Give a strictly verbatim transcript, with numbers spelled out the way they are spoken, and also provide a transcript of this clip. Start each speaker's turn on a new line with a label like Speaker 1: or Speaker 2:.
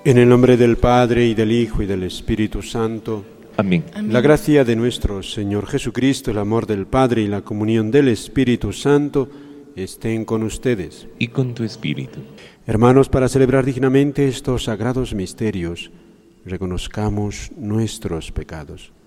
Speaker 1: En el nombre del Padre, y del Hijo, y del Espíritu Santo.
Speaker 2: Amén.
Speaker 3: Amén.
Speaker 1: La gracia de nuestro Señor Jesucristo, el amor del Padre y la comunión del Espíritu Santo estén con ustedes.
Speaker 2: Y con tu espíritu.
Speaker 1: Hermanos, para celebrar dignamente estos sagrados misterios, reconozcamos nuestros pecados.